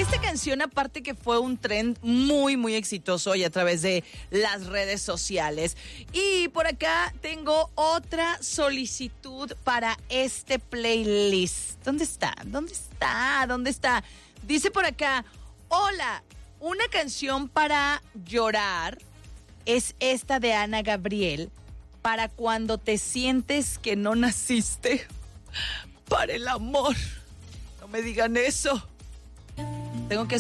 Esta canción, aparte que fue un trend muy, muy exitoso y a través de las redes sociales. Y por acá tengo otra solicitud para este playlist. ¿Dónde está? ¿Dónde está? ¿Dónde está? Dice por acá, hola, una canción para llorar es esta de Ana Gabriel, para cuando te sientes que no naciste para el amor. No me digan eso. Tengo que